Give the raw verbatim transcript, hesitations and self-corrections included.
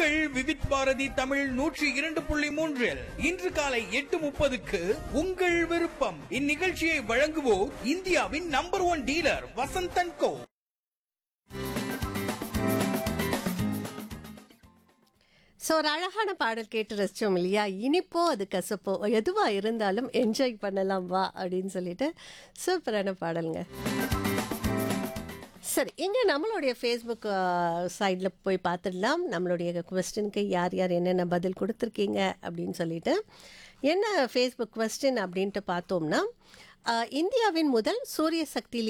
உங்கள் விவித் பாரதி தமிழ் நூற்றி இரண்டு புள்ளி மூன்றில் இன்று காலை எட்டு முப்பதுக்கு உங்கள் விருப்பம். இந்நிகழ்ச்சியை வழங்குவோர் இந்தியாவின் நம்பர் ஒன் டீலர் வசந்தன் கோ. ஸோ ஒரு அழகான பாடல் கேட்டு ரசித்தோம் இல்லையா? இனிப்போ அது கசப்போ எதுவாக இருந்தாலும் என்ஜாய் பண்ணலாம் வா அப்படின்னு சொல்லிட்டு சூப்பரான பாடலுங்க. சரி, இங்கே நம்மளுடைய ஃபேஸ்புக் சைடில் போய் பார்த்துடலாம். நம்மளுடைய கொஸ்டினுக்கு யார் யார் என்னென்ன பதில் கொடுத்துருக்கீங்க அப்படின்னு சொல்லிட்டு. என்ன ஃபேஸ்புக் கொஸ்டின் அப்படின்ட்டு பார்த்தோம்னா, இந்தியாவின் முதல் சூரிய சக்தி